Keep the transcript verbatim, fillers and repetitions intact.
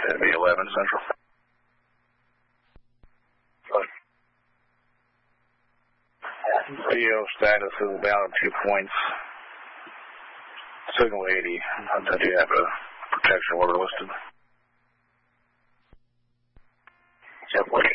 That'd be eleven Central. Video status is down two points. Signal eighty. I do have a protection order listed. seven forty.